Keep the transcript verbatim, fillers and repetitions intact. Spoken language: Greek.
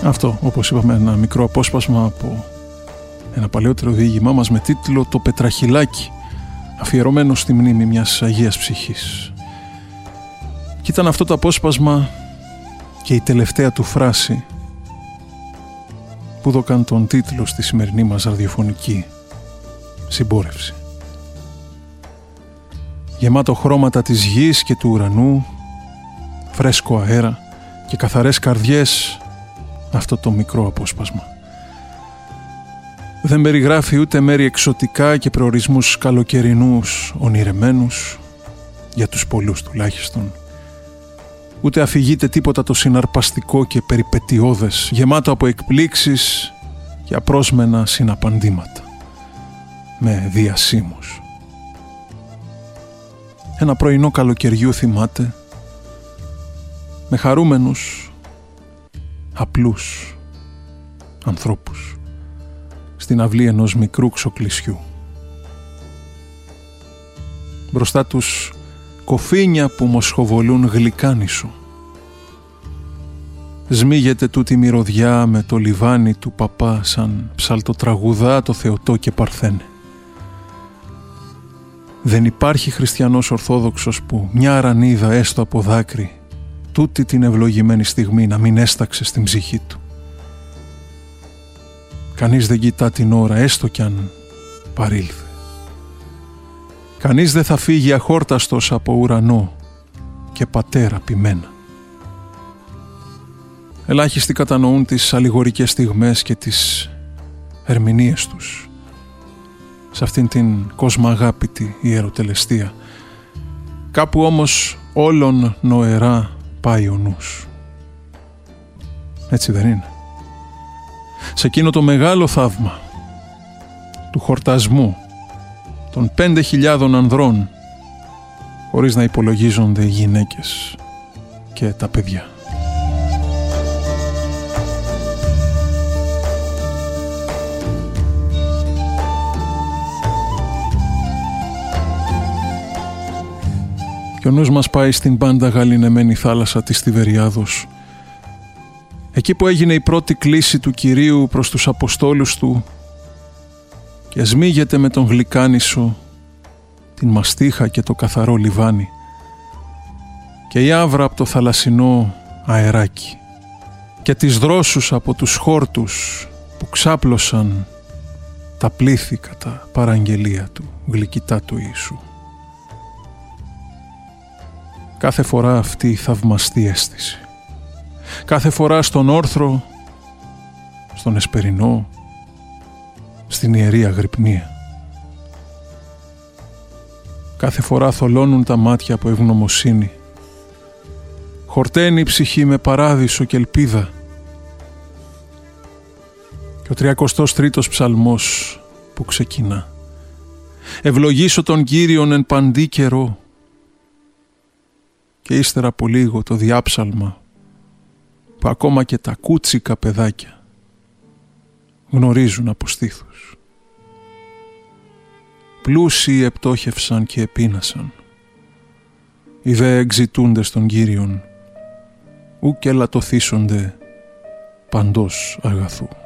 Αυτό, όπως είπαμε, ένα μικρό απόσπασμα από ένα παλαιότερο διήγημά μας με τίτλο «Το Πετραχυλάκι», αφιερωμένο στη μνήμη μιας Αγίας Ψυχής. Και ήταν αυτό το απόσπασμα και η τελευταία του φράση που δώκαν τον τίτλο στη σημερινή μας ραδιοφωνική συμπόρευση. Γεμάτο χρώματα της γης και του ουρανού, φρέσκο αέρα και καθαρές καρδιές, αυτό το μικρό απόσπασμα. Δεν περιγράφει ούτε μέρη εξωτικά και προορισμούς καλοκαιρινούς ονειρεμένους, για τους πολλούς τουλάχιστον, ούτε αφηγείται τίποτα το συναρπαστικό και περιπετειώδες, γεμάτο από εκπλήξεις και απρόσμενα συναπαντήματα, με διασύμους. Ένα πρωινό καλοκαιριού θυμάται, με χαρούμενους, απλούς ανθρώπους, στην αυλή ενός μικρού ξοκλισιού. Μπροστά τους κοφίνια που μοσχοβολούν γλυκάνισο. Σμίγεται τούτη μυρωδιά με το λιβάνι του παπά σαν ψαλτοτραγουδά το Θεοτό και Παρθένε. Δεν υπάρχει χριστιανός Ορθόδοξος που μια αρανίδα έστω από δάκρυ τούτη την ευλογημένη στιγμή να μην έσταξε στην ψυχή του. Κανείς δεν κοιτά την ώρα έστω κι αν παρήλθε. Κανείς δεν θα φύγει αχόρταστος από ουρανό και πατέρα ποιμένα. Ελάχιστοι κατανοούν τις αλληγορικές στιγμές και τις ερμηνείες τους σε αυτήν την κοσμαγάπητη ιεροτελεστία. Κάπου όμως όλων νοερά πάει ο νους. Έτσι δεν είναι? Σε εκείνο το μεγάλο θαύμα του χορτασμού των πέντε χιλιάδων ανδρών, χωρίς να υπολογίζονται οι γυναίκες και τα παιδιά. Και ο νους μας πάει στην πάντα γαληνεμένη θάλασσα της Τιβεριάδος, εκεί που έγινε η πρώτη κλήση του Κυρίου προς τους Αποστόλους του και σμίγεται με τον γλυκάνισο, την μαστίχα και το καθαρό λιβάνι και η άβρα από το θαλασσινό αεράκι και τις δρόσους από τους χόρτους που ξάπλωσαν τα πλήθη κατά παραγγελία του γλυκητά του Ιησού. Κάθε φορά αυτή η θαυμαστή αίσθηση, κάθε φορά στον όρθρο, στον εσπερινό, στην ιερή αγρυπνία, κάθε φορά θολώνουν τα μάτια από ευγνωμοσύνη, χορταίνει η ψυχή με παράδεισο και ελπίδα. Και ο τριακοστός τρίτος ψαλμός που ξεκινά «Ευλογήσω τον Κύριον εν παντή καιρό», και ύστερα από λίγο το διάψαλμα που ακόμα και τα κούτσικα παιδάκια γνωρίζουν από στήθους. Πλούσιοι επτόχευσαν και επίνασαν, οι δε εξητούντες των Κύριων, ου και λατωθήσονται παντός αγαθού.